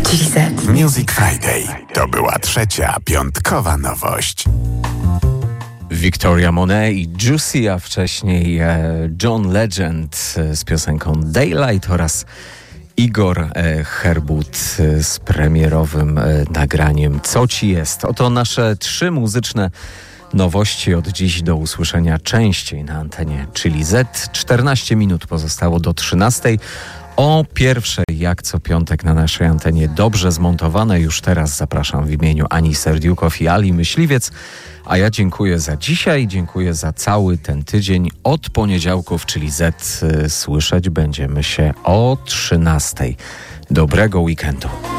czyli Z. Music Friday to była trzecia piątkowa nowość. Victoria Monet i Juicy, a wcześniej John Legend z piosenką Daylight oraz Igor Herbut z premierowym nagraniem Co Ci jest? Oto nasze 3 muzyczne nowości od dziś do usłyszenia częściej na antenie, czyli Z. 14 minut pozostało do 13. O pierwszej, jak co piątek na naszej antenie, dobrze zmontowane. Już teraz zapraszam w imieniu Ani Serdiukow i Ali Myśliwiec. A ja dziękuję za dzisiaj, dziękuję za cały ten tydzień. Od poniedziałków, czyli Z, słyszeć będziemy się o 13. Dobrego weekendu.